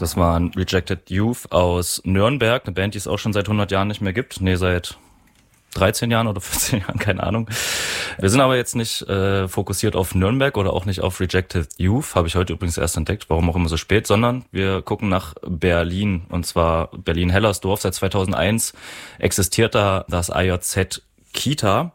Das waren Rejected Youth aus Nürnberg, eine Band, die es auch schon seit 100 Jahren nicht mehr gibt. Nee, seit 13 Jahren oder 14 Jahren, keine Ahnung. Wir sind aber jetzt nicht fokussiert auf Nürnberg oder auch nicht auf Rejected Youth, habe ich heute übrigens erst entdeckt, warum auch immer so spät, sondern wir gucken nach Berlin, und zwar Berlin-Hellersdorf. Seit 2001 existiert da das AJZ Kita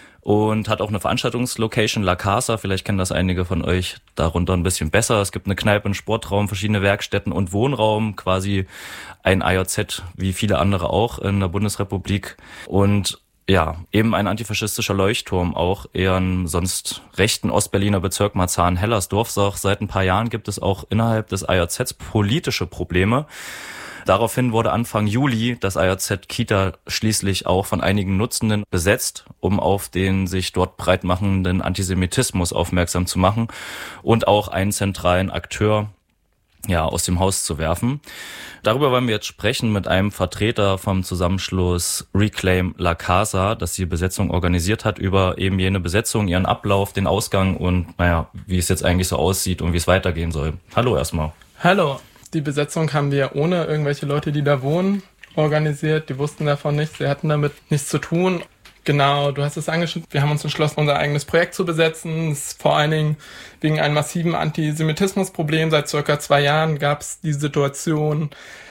und hat auch eine Veranstaltungslocation, La Casa, vielleicht kennen das einige von euch darunter ein bisschen besser. Es gibt eine Kneipe, einen Sportraum, verschiedene Werkstätten und Wohnraum, quasi ein AJZ wie viele andere auch in der Bundesrepublik. Und ja, eben ein antifaschistischer Leuchtturm, auch eher im sonst rechten Ostberliner Bezirk Marzahn-Hellersdorf. Seit ein paar Jahren gibt es auch innerhalb des AJZs politische Probleme. Daraufhin wurde Anfang Juli das AJZ Kita schließlich auch von einigen Nutzenden besetzt, um auf den sich dort breitmachenden Antisemitismus aufmerksam zu machen und auch einen zentralen Akteur aus dem Haus zu werfen. Darüber wollen wir jetzt sprechen mit einem Vertreter vom Zusammenschluss Reclaim La Casa, das die Besetzung organisiert hat, über eben jene Besetzung, ihren Ablauf, den Ausgang und wie es jetzt eigentlich so aussieht und wie es weitergehen soll. Hallo erstmal. Hallo. Die Besetzung haben wir ohne irgendwelche Leute, die da wohnen, organisiert. Die wussten davon nichts, sie hatten damit nichts zu tun. Genau, du hast es angeschnitten. Wir haben uns entschlossen, unser eigenes Projekt zu besetzen. Das ist vor allen Dingen wegen einem massiven Antisemitismusproblem. Seit circa 2 Jahren gab es die Situation,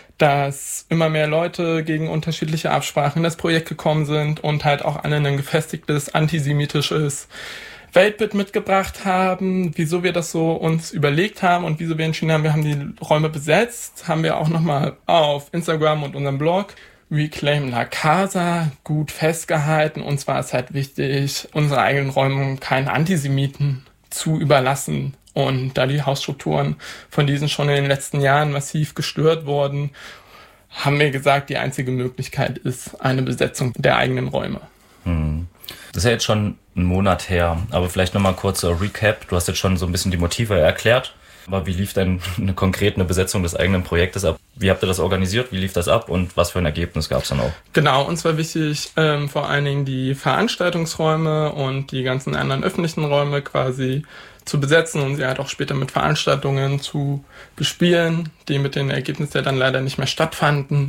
dass immer mehr Leute gegen unterschiedliche Absprachen in das Projekt gekommen sind und halt auch alle ein gefestigtes antisemitisches Weltbild mitgebracht haben. Wieso wir das so uns überlegt haben und wieso wir entschieden haben, wir haben die Räume besetzt, haben wir auch nochmal auf Instagram und unserem Blog Reclaim La Casa gut festgehalten. Uns war es halt wichtig, unsere eigenen Räume keinen Antisemiten zu überlassen. Und da die Hausstrukturen von diesen schon in den letzten Jahren massiv gestört wurden, haben wir gesagt, die einzige Möglichkeit ist eine Besetzung der eigenen Räume. Das ist ja jetzt schon einen Monat her, aber vielleicht nochmal kurzer Recap. Du hast jetzt schon so ein bisschen die Motive erklärt, aber wie lief denn konkret eine Besetzung des eigenen Projektes ab? Wie habt ihr das organisiert? Wie lief das ab und was für ein Ergebnis gab es dann auch? Genau, uns war wichtig, vor allen Dingen die Veranstaltungsräume und die ganzen anderen öffentlichen Räume quasi zu besetzen und sie halt auch später mit Veranstaltungen zu bespielen, die mit den Ergebnissen ja dann leider nicht mehr stattfanden.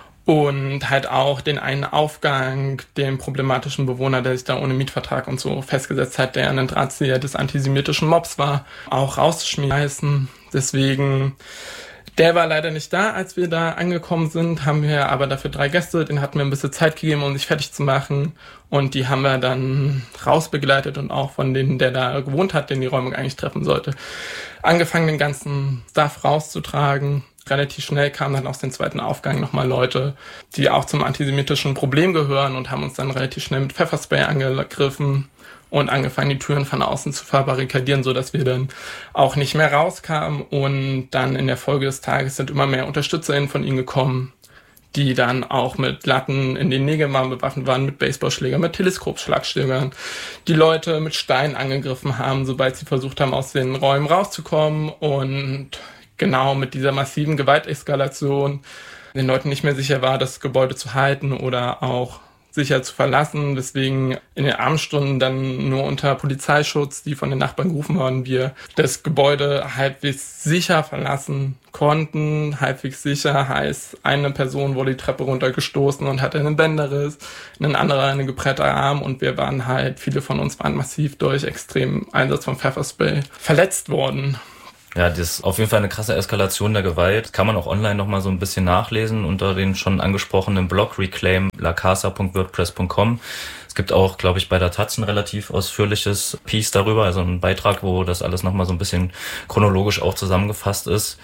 Und halt auch den einen Aufgang, den problematischen Bewohner, der sich da ohne Mietvertrag und so festgesetzt hat, der ein Drahtzieher des antisemitischen Mobs war, auch rauszuschmeißen. Deswegen, der war leider nicht da, als wir da angekommen sind, haben wir aber dafür 3 Gäste, denen hatten wir ein bisschen Zeit gegeben, um sich fertig zu machen. Und die haben wir dann rausbegleitet und auch von denen, der da gewohnt hat, den die Räumung eigentlich treffen sollte, angefangen, den ganzen Stuff rauszutragen. Relativ schnell kamen dann aus dem zweiten Aufgang nochmal Leute, die auch zum antisemitischen Problem gehören und haben uns dann relativ schnell mit Pfefferspray angegriffen und angefangen, die Türen von außen zu verbarrikadieren, sodass wir dann auch nicht mehr rauskamen. Und dann in der Folge des Tages sind immer mehr UnterstützerInnen von ihnen gekommen, die dann auch mit Latten in den Nägeln bewaffnet waren, mit Baseballschlägern, mit Teleskopschlagstückern, die Leute mit Steinen angegriffen haben, sobald sie versucht haben, aus den Räumen rauszukommen. Und genau mit dieser massiven Gewalteskalation den Leuten nicht mehr sicher war, das Gebäude zu halten oder auch sicher zu verlassen, weswegen in den Abendstunden dann nur unter Polizeischutz, die von den Nachbarn gerufen wurden, wir das Gebäude halbwegs sicher verlassen konnten. Halbwegs sicher heißt, eine Person wurde die Treppe runtergestoßen und hatte einen Bänderriss, ein anderer einen geprellten Arm und viele von uns waren massiv durch extremen Einsatz von Pfefferspray verletzt worden. Ja, das ist auf jeden Fall eine krasse Eskalation der Gewalt. Kann man auch online nochmal so ein bisschen nachlesen unter den schon angesprochenen Blog reclaimlacasa.wordpress.com. Es gibt auch, glaube ich, bei der Taz ein relativ ausführliches Piece darüber, also ein Beitrag, wo das alles nochmal so ein bisschen chronologisch auch zusammengefasst ist.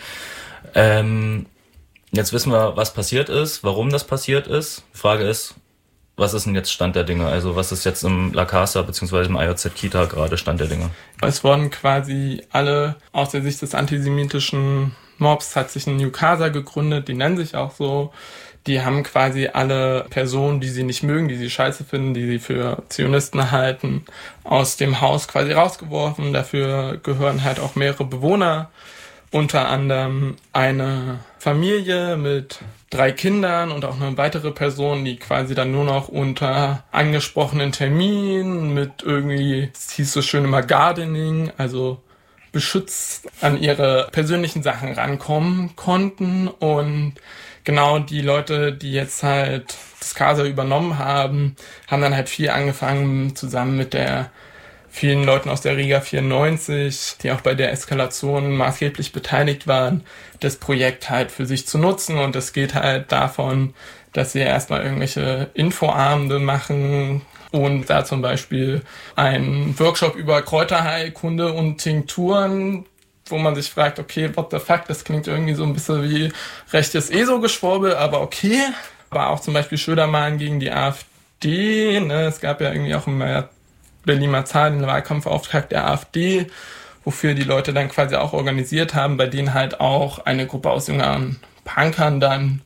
Jetzt wissen wir, was passiert ist, warum das passiert ist. Die Frage ist, was ist denn jetzt Stand der Dinge? Also was ist jetzt im La Casa bzw. im AJZ Kita gerade Stand der Dinge? Es wurden quasi alle aus der Sicht des antisemitischen Mobs, hat sich ein New Casa gegründet, die nennen sich auch so. Die haben quasi alle Personen, die sie nicht mögen, die sie scheiße finden, die sie für Zionisten halten, aus dem Haus quasi rausgeworfen. Dafür gehören halt auch mehrere Bewohner, unter anderem eine Familie mit 3 Kindern und auch eine weitere Person, die quasi dann nur noch unter angesprochenen Terminen mit irgendwie, es hieß so schön immer Gardening, also beschützt an ihre persönlichen Sachen rankommen konnten. Und genau die Leute, die jetzt halt das Casa übernommen haben, haben dann halt viel angefangen, zusammen mit vielen Leuten aus der Riga 94, die auch bei der Eskalation maßgeblich beteiligt waren, das Projekt halt für sich zu nutzen. Und es geht halt davon, dass sie erstmal irgendwelche Infoabende machen und da zum Beispiel einen Workshop über Kräuterheilkunde und Tinkturen, wo man sich fragt, okay, what the fuck, das klingt irgendwie so ein bisschen wie rechtes ESO-Geschwurbel, aber okay. Aber auch zum Beispiel Schödermann gegen die AfD, ne? Es gab ja irgendwie auch im Berliner Zahl den Wahlkampfauftrag der AfD, wofür die Leute dann quasi auch organisiert haben, bei denen halt auch eine Gruppe aus jüngeren Punkern dann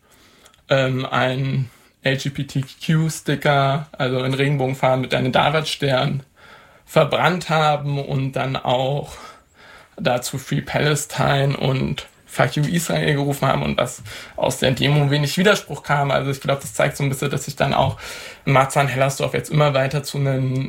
ein LGBTQ-Sticker, also in Regenbogenfarben mit einem Davidstern, verbrannt haben und dann auch dazu Free Palestine und Fuck You Israel gerufen haben und was aus der Demo wenig Widerspruch kam. Also ich glaube, das zeigt so ein bisschen, dass sich dann auch Marzahn-Hellersdorf jetzt immer weiter zu einem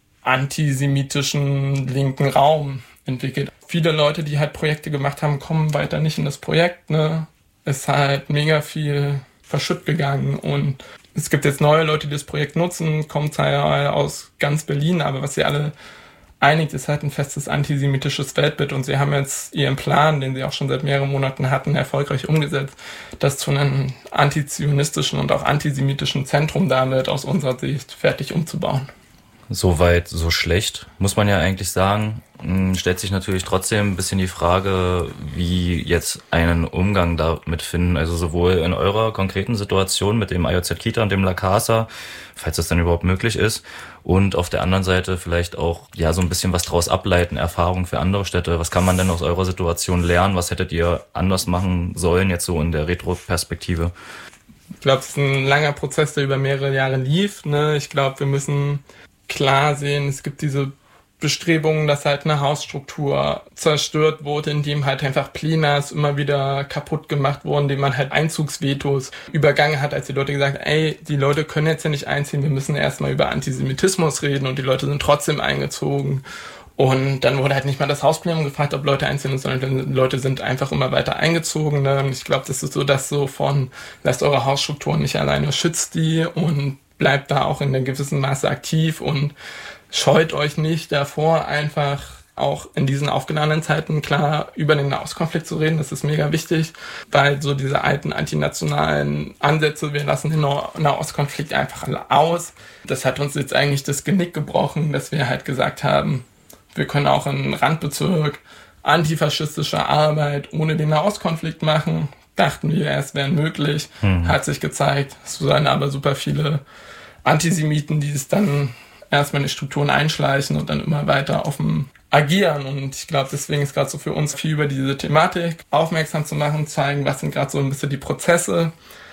antisemitischen linken Raum entwickelt. Viele Leute, die halt Projekte gemacht haben, kommen weiter nicht in das Projekt, ne? Ist halt mega viel verschütt gegangen und es gibt jetzt neue Leute, die das Projekt nutzen, kommen teilweise aus ganz Berlin, aber was sie alle einigt, ist halt ein festes antisemitisches Weltbild und sie haben jetzt ihren Plan, den sie auch schon seit mehreren Monaten hatten, erfolgreich umgesetzt, das zu einem antizionistischen und auch antisemitischen Zentrum damit aus unserer Sicht fertig umzubauen. Soweit, so schlecht, muss man ja eigentlich sagen. Stellt sich natürlich trotzdem ein bisschen die Frage, wie jetzt einen Umgang damit finden, also sowohl in eurer konkreten Situation mit dem IOZ Kita und dem La Casa, falls das dann überhaupt möglich ist, und auf der anderen Seite vielleicht auch ja so ein bisschen was draus ableiten, Erfahrungen für andere Städte. Was kann man denn aus eurer Situation lernen? Was hättet ihr anders machen sollen jetzt so in der Retro-Perspektive? Ich glaube, es ist ein langer Prozess, der über mehrere Jahre lief, ne? Ich glaube, wir müssen klar sehen, es gibt diese Bestrebungen, dass halt eine Hausstruktur zerstört wurde, indem halt einfach Plenas immer wieder kaputt gemacht wurden, indem man halt Einzugsvetos übergangen hat, als die Leute gesagt haben, ey, die Leute können jetzt ja nicht einziehen, wir müssen erstmal über Antisemitismus reden und die Leute sind trotzdem eingezogen. Und dann wurde halt nicht mal das Hausplenum gefragt, ob Leute einziehen, sondern die Leute sind einfach immer weiter eingezogen. Ne? Und ich glaube, das ist so das so von, lasst eure Hausstruktur nicht alleine, schützt die und bleibt da auch in einem gewissen Maße aktiv und scheut euch nicht davor, einfach auch in diesen aufgeladenen Zeiten klar über den Nahostkonflikt zu reden. Das ist mega wichtig, weil so diese alten antinationalen Ansätze, wir lassen den Nahostkonflikt einfach alle aus. Das hat uns jetzt eigentlich das Genick gebrochen, dass wir halt gesagt haben, wir können auch in Randbezirk antifaschistische Arbeit ohne den Nahostkonflikt machen. Dachten wir, es wäre möglich, hat sich gezeigt. Es waren aber super viele Antisemiten, die es dann erstmal in die Strukturen einschleichen und dann immer weiter auf dem agieren. Und ich glaube, deswegen ist gerade so für uns viel über diese Thematik aufmerksam zu machen, zeigen, was sind gerade so ein bisschen die Prozesse.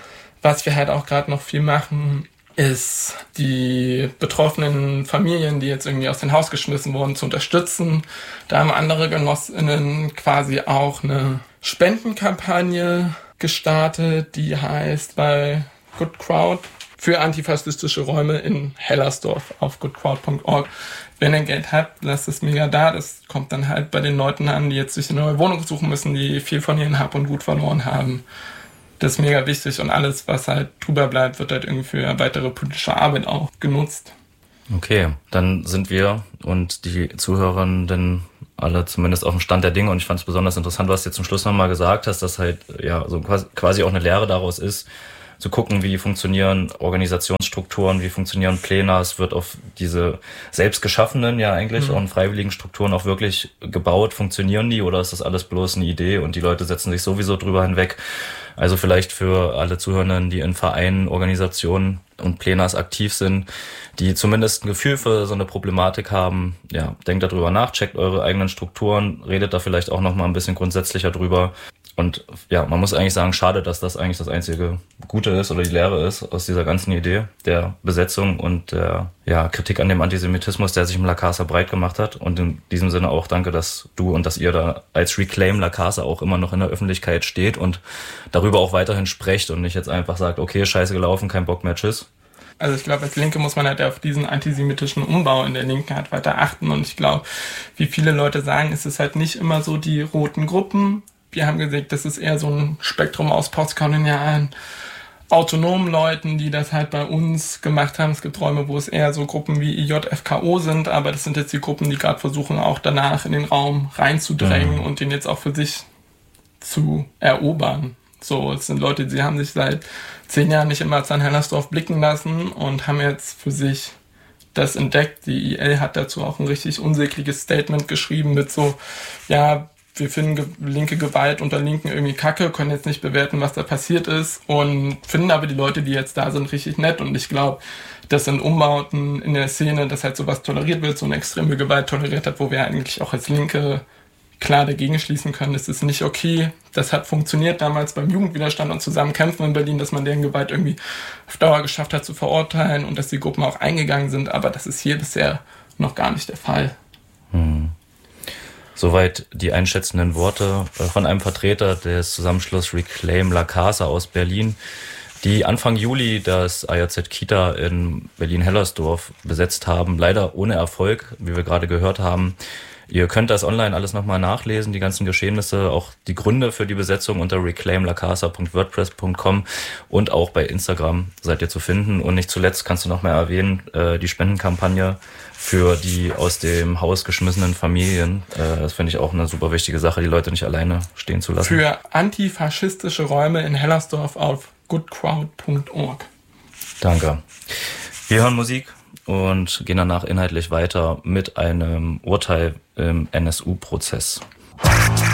Was wir halt auch gerade noch viel machen, ist die betroffenen Familien, die jetzt irgendwie aus dem Haus geschmissen wurden, zu unterstützen. Da haben andere GenossInnen quasi auch eine Spendenkampagne gestartet, die heißt bei Good Crowd für antifaschistische Räume in Hellersdorf auf goodcrowd.org. Wenn ihr Geld habt, lasst es mega da. Das kommt dann halt bei den Leuten an, die jetzt sich eine neue Wohnung suchen müssen, die viel von ihren Hab und Gut verloren haben. Das ist mega wichtig und alles, was halt drüber bleibt, wird halt irgendwie für weitere politische Arbeit auch genutzt. Okay, dann sind wir und die Zuhörenden alle zumindest auf dem Stand der Dinge und ich fand es besonders interessant, was du jetzt zum Schluss nochmal gesagt hast, dass halt ja so quasi auch eine Lehre daraus ist, zu gucken, wie funktionieren Organisationsstrukturen, wie funktionieren Pläne. Es wird auf diese selbst geschaffenen, ja eigentlich auch freiwilligen Strukturen auch wirklich gebaut. Funktionieren die oder ist das alles bloß eine Idee und die Leute setzen sich sowieso drüber hinweg? Also vielleicht für alle Zuhörenden, die in Vereinen, Organisationen und Plenas aktiv sind, die zumindest ein Gefühl für so eine Problematik haben, ja, denkt darüber nach, checkt eure eigenen Strukturen, redet da vielleicht auch nochmal ein bisschen grundsätzlicher drüber. Und ja, man muss eigentlich sagen, schade, dass das eigentlich das einzige Gute ist oder die Lehre ist aus dieser ganzen Idee der Besetzung und der Kritik an dem Antisemitismus, der sich im La Casa breit gemacht hat. Und in diesem Sinne auch danke, dass du und dass ihr da als Reclaim La Casa auch immer noch in der Öffentlichkeit steht und darüber auch weiterhin sprecht und nicht jetzt einfach sagt, okay, scheiße gelaufen, kein Bock mehr, tschüss. Also ich glaube, als Linke muss man halt auf diesen antisemitischen Umbau in der Linken halt weiter achten. Und ich glaube, wie viele Leute sagen, ist es halt nicht immer so die roten Gruppen. Wir haben gesagt, das ist eher so ein Spektrum aus postkolonialen, autonomen Leuten, die das halt bei uns gemacht haben. Es gibt Räume, wo es eher so Gruppen wie IJFKO sind, aber das sind jetzt die Gruppen, die gerade versuchen, auch danach in den Raum reinzudrängen und den jetzt auch für sich zu erobern. So, es sind Leute, die haben sich seit 10 Jahren nicht immer als an Hellersdorf blicken lassen und haben jetzt für sich das entdeckt. Die IL hat dazu auch ein richtig unsägliches Statement geschrieben mit so, ja, wir finden linke Gewalt unter Linken irgendwie kacke, können jetzt nicht bewerten, was da passiert ist und finden aber die Leute, die jetzt da sind, richtig nett. Und ich glaube, dass in Umbauten in der Szene, dass halt sowas toleriert wird, so eine extreme Gewalt toleriert hat, wo wir eigentlich auch als Linke klar dagegen schließen können, das ist nicht okay. Das hat funktioniert damals beim Jugendwiderstand und Zusammenkämpfen in Berlin, dass man deren Gewalt irgendwie auf Dauer geschafft hat zu verurteilen und dass die Gruppen auch eingegangen sind, aber das ist hier bisher noch gar nicht der Fall. Soweit die einschätzenden Worte von einem Vertreter des Zusammenschlusses Reclaim La Casa aus Berlin, die Anfang Juli das AJZ Kita in Berlin-Hellersdorf besetzt haben. Leider ohne Erfolg, wie wir gerade gehört haben. Ihr könnt das online alles nochmal nachlesen, die ganzen Geschehnisse, auch die Gründe für die Besetzung unter reclaimlacasa.wordpress.com und auch bei Instagram seid ihr zu finden. Und nicht zuletzt kannst du noch mal erwähnen, die Spendenkampagne für die aus dem Haus geschmissenen Familien. Das finde ich auch eine super wichtige Sache, die Leute nicht alleine stehen zu lassen. Für antifaschistische Räume in Hellersdorf auf goodcrowd.org. Danke. Wir hören Musik und gehen danach inhaltlich weiter mit einem Urteil im NSU-Prozess.